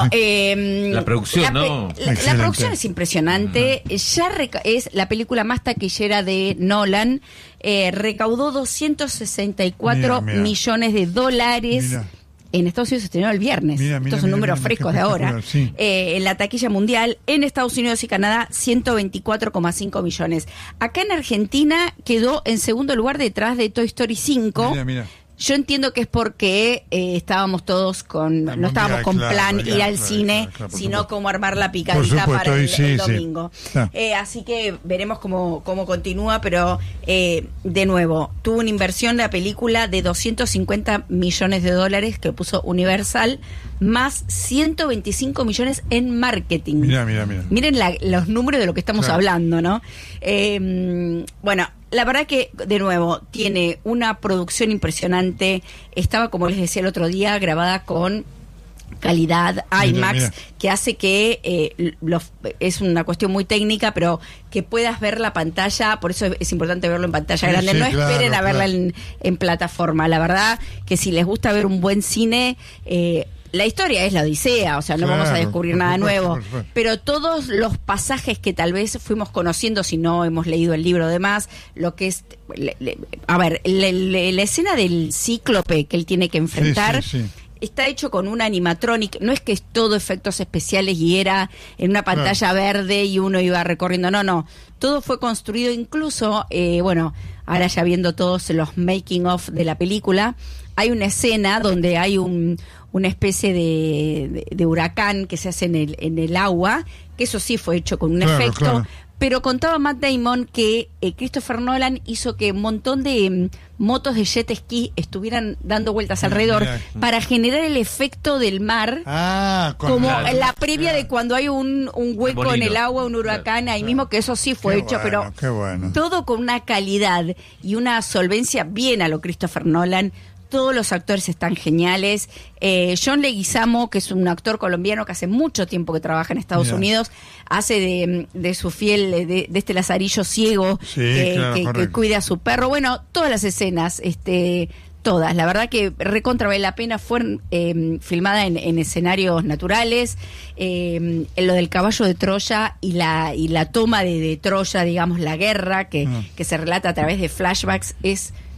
La producción, la producción es impresionante. Ya es la película más taquillera de Nolan. Recaudó 264 millones de dólares. Mira. En Estados Unidos se estrenó el viernes. Estos son números frescos de ahora. Sí. En la taquilla mundial, en Estados Unidos y Canadá, 124,5 millones. Acá en Argentina quedó en segundo lugar detrás de Toy Story 5. Mira. Yo entiendo que es porque estábamos todos no estábamos con plan ir al cine, sino como armar la picadita para el domingo. Sí. Así que veremos cómo continúa, pero de nuevo, tuvo una inversión la película de 250 millones de dólares que puso Universal, más 125 millones en marketing. Mira. Miren los números de lo que estamos hablando, ¿no? Bueno, la verdad que, de nuevo, tiene una producción impresionante. Estaba, como les decía el otro día, grabada con calidad IMAX, que hace que es una cuestión muy técnica, pero que puedas ver la pantalla. Por eso es importante verlo en pantalla grande. No esperen a verla en plataforma. La verdad que si les gusta ver un buen cine... la historia es la Odisea, o sea, no vamos a descubrir nada nuevo, pero todos los pasajes que tal vez fuimos conociendo si no hemos leído el libro, demás, lo que es, la escena del cíclope que él tiene que enfrentar, está hecho con un animatronic, no es que es todo efectos especiales y era en una pantalla verde y uno iba recorriendo, no, todo fue construido, incluso, ahora ya viendo todos los making of de la película, hay una escena donde hay una especie de huracán que se hace en el agua, que eso sí fue hecho con un efecto, pero contaba Matt Damon que Christopher Nolan hizo que un montón de motos de jet ski estuvieran dando vueltas alrededor para generar el efecto del mar, como la previa de cuando hay un hueco en el agua, un huracán, ahí mismo, que eso sí fue hecho, pero todo con una calidad y una solvencia bien a lo Christopher Nolan. Todos los actores están geniales. John Leguizamo, que es un actor colombiano que hace mucho tiempo que trabaja en Estados Unidos, hace de su fiel, de este lazarillo ciego que cuida a su perro. Bueno, todas las escenas, todas. La verdad que recontra vale la pena. Fue filmada en escenarios naturales. En lo del caballo de Troya y la toma de Troya, digamos, la guerra que se relata a través de flashbacks, es